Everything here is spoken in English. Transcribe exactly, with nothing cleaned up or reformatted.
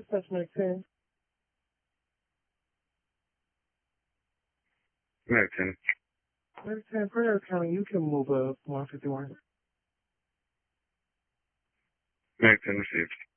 Dispatch Medic ten. Medic ten. Medic ten, Prairie County, you can move up one fifty-one. Medic ten received.